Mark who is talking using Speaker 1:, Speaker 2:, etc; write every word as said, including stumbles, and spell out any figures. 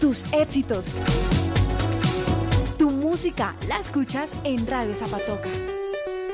Speaker 1: tus éxitos. Tu música la escuchas en Radio Zapatoca.